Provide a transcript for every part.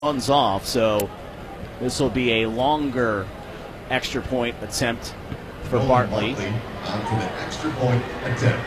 runs off, so this will be a longer extra point attempt for Bartley. On to the extra point attempt.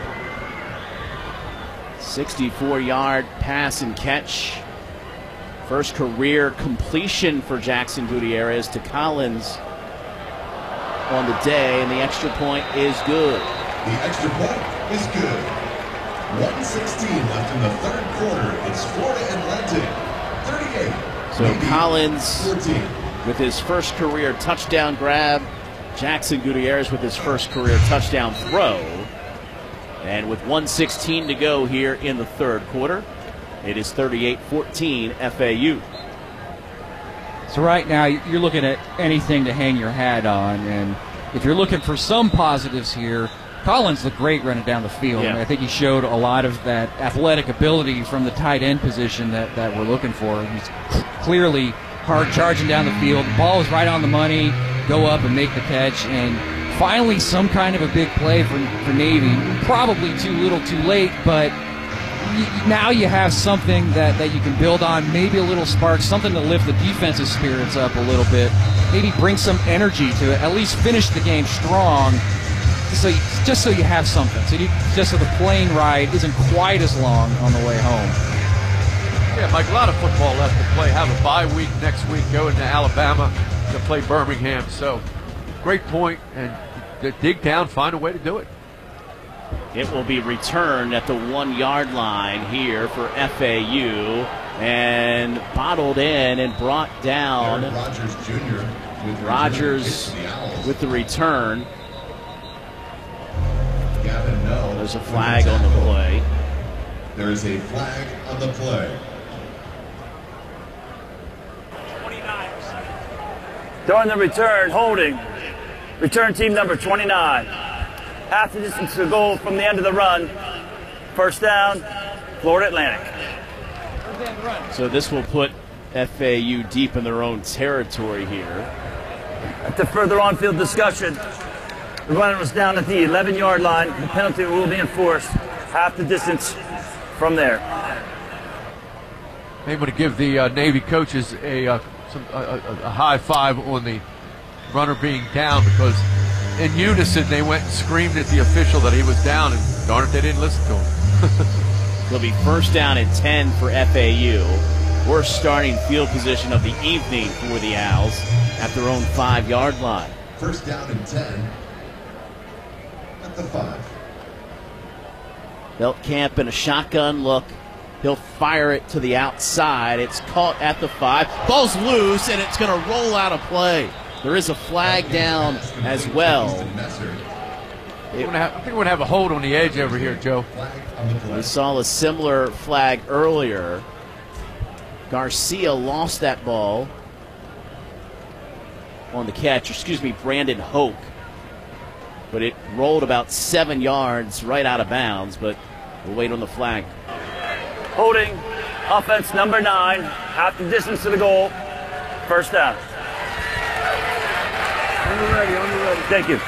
64-yard pass and catch. First career completion for Jackson Gutierrez to Collins on the day, and the extra point is good. The extra point is good. 1:16 left in the third quarter. It's Florida Atlantic 38. So Collins 14. with his first career touchdown grab. Jackson Gutierrez with his first career touchdown throw. And with 1:16 to go here in the third quarter, it is 38-14 FAU. So right now you're looking at anything to hang your hat on, and if you're looking for some positives here, Collins looked great running down the field. Yeah. I think he showed a lot of that athletic ability from the tight end position that we're looking for. He's clearly hard charging down the field. The ball is right on the money, go up and make the catch, and finally some kind of a big play for Navy. Probably too little too late, but now you have something that you can build on, maybe a little spark, something to lift the defensive spirits up a little bit, maybe bring some energy to it, at least finish the game strong, just so you have something, just so the plane ride isn't quite as long on the way home. Yeah, Mike, a lot of football left to play. Have a bye week next week, go into Alabama to play Birmingham. So, great point, and dig down, find a way to do it. It will be returned at the 1-yard line here for FAU, and bottled in and brought down. Rogers Jr. Rogers with the return. There's a flag on the play. There is a flag on the play. 29. During the return, holding. Return team number 29. Half the distance to goal from the end of the run. First down, Florida Atlantic. So this will put FAU deep in their own territory here. After further on-field discussion, the runner was down at the 11-yard line. The penalty will be enforced half the distance from there. Maybe to give the Navy coaches a high five on the runner being down, because in unison they went and screamed at the official that he was down, and darn it, they didn't listen to him. It'll be first down and 10 for FAU. Worst starting field position of the evening for the Owls at their own 5-yard line. First down and 10 at the 5. Beltkamp in a shotgun look. He'll fire it to the outside. It's caught at the 5. Ball's loose, and it's going to roll out of play. There is a flag down as well. I think we're going to have a hold on the edge over here, Joe. We saw a similar flag earlier. Garcia lost that ball on the catch. Brandon Hoke. But it rolled about 7 yards right out of bounds, but we'll wait on the flag. Holding, offense number 9, half the distance to the goal. First down. On the ready. Thank you.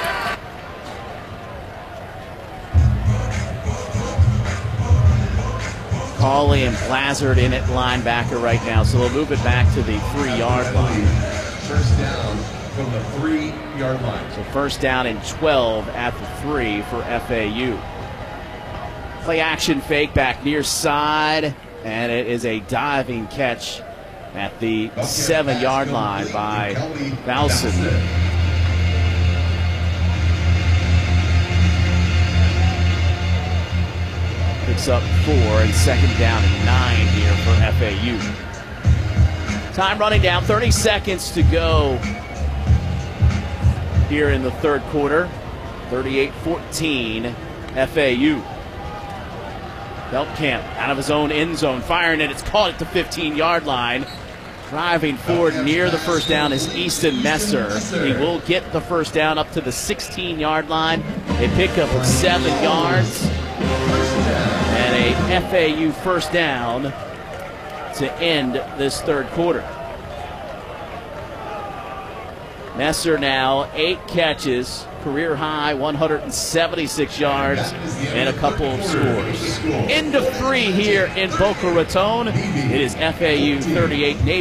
Cawley and Blazard in at linebacker right now, so they'll move it back to the 3-yard line. First down from the 3-yard line. So first down and 12 at the 3 for FAU. Play action fake back near side, and it is a diving catch at the 7-yard line by Bowson. Picks up 4, and second down and 9 here for FAU. Time running down, 30 seconds to go here in the third quarter. 38-14 FAU. Beltkamp out of his own end zone, firing it. It's caught at the 15-yard line. Driving forward near the first down is Easton Messer. He will get the first down up to the 16-yard line. A pickup of 7 yards. And a FAU first down to end this third quarter. Messer now 8 catches, career high 176 yards, and a couple of scores. End of 3 here in Boca Raton. It is FAU 38, Navy